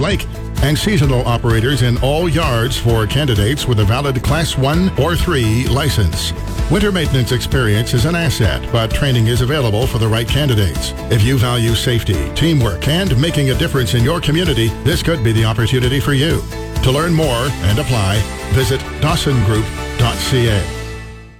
Lake, and seasonal operators in all yards for candidates with a valid Class 1 or 3 license. Winter maintenance experience is an asset, but training is available for the right candidates. If you value safety, teamwork, and making a difference in your community, this could be the opportunity for you. To learn more and apply, visit dawsongroup.ca.